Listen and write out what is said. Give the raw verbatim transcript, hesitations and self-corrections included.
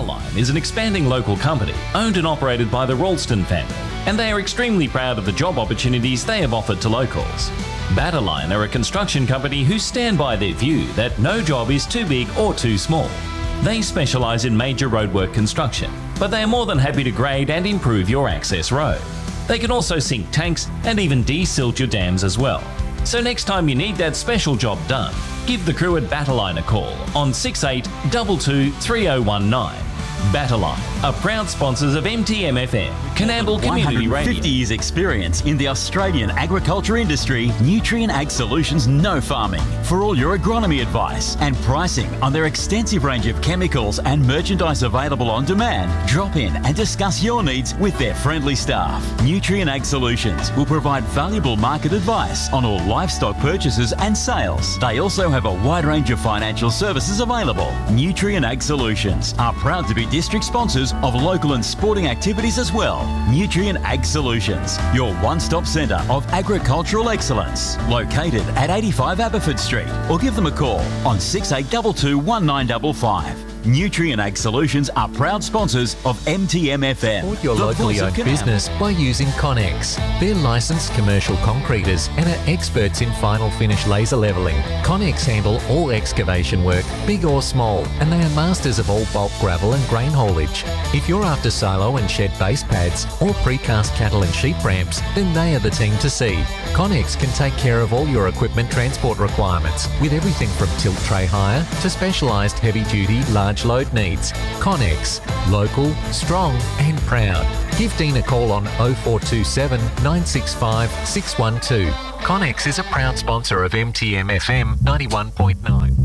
Battleline is an expanding local company owned and operated by the Ralston family, and they are extremely proud of the job opportunities they have offered to locals. Battleline are a construction company who stand by their view that no job is too big or too small. They specialise in major roadwork construction, but they are more than happy to grade and improve your access road. They can also sink tanks and even de-silt your dams as well. So next time you need that special job done, give the crew at Battleline a call on six eight two two, three zero one nine. Battleline are proud sponsors of M T M F M, Coonamble Community Radio. one hundred fifty years experience in the Australian agriculture industry, Nutrien Ag Solutions Know Farming. For all your agronomy advice and pricing on their extensive range of chemicals and merchandise available on demand, drop in and discuss your needs with their friendly staff. Nutrien Ag Solutions will provide valuable market advice on all livestock purchases and sales. They also have a wide range of financial services available. Nutrien Ag Solutions are proud to be district sponsors of local and sporting activities as well. Nutrien Ag Solutions, your one-stop centre of agricultural excellence. Located at eighty-five Aberford Street, or give them a call on six eight two two, one nine five five. Nutrien Ag Solutions are proud sponsors of M T M F M. Support your locally owned business by using Connex. They're licensed commercial concreters and are experts in final finish laser levelling. Connex handle all excavation work, big or small, and they are masters of all bulk gravel and grain haulage. If you're after silo and shed base pads or precast cattle and sheep ramps, then they are the team to see. Connex can take care of all your equipment transport requirements with everything from tilt tray hire to specialised heavy-duty large load needs. Connex, local, strong and proud. Give Dean a call on oh four two seven, nine six five, six one two. Connex is a proud sponsor of M T M F M ninety-one point nine.